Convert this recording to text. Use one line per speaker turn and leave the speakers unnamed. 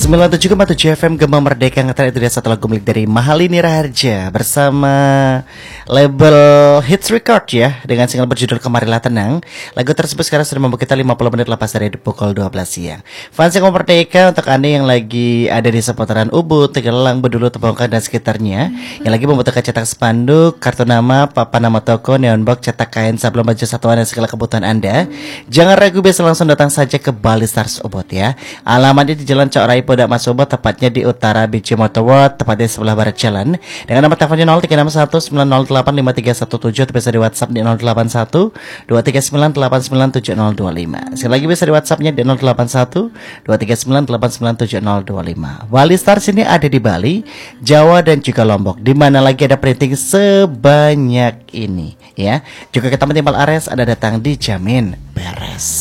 97,7 FM Gema Merdeka Ngetar. Itu dia satu lagu milik dari Mahalini Raharja bersama label Hits Record ya, dengan single berjudul Kemarilah Tenang. Lagu tersebut sekarang sudah membuat kita 50 menit lepas dari pukul 12 siang. Fans Gema Merdeka, untuk Anda yang lagi ada di seputaran Ubud, Tegalang, Bedulu, Tebongkar dan sekitarnya, yang lagi membutuhkan cetak spanduk, kartu nama, papan nama toko, neon box, cetak kain, sablon baju satuan dan segala kebutuhan Anda, jangan ragu, bisa langsung datang saja ke Bali Stars Ubud ya. Alamatnya di Jalan Cok Rai Podak Mas Ubud, tepatnya di utara BC Motor World, tepatnya di sebelah barat jalan. Dengan nomor teleponnya 0361908517, atau bisa di WhatsApp di 081239897025. Sekali lagi bisa di WhatsAppnya di 081239897025. Bali Stars ini ada di Bali, Jawa dan juga Lombok. Di mana lagi ada printing sebanyak ini ya. Juga kita timbal Ares, ada datang dijamin beres.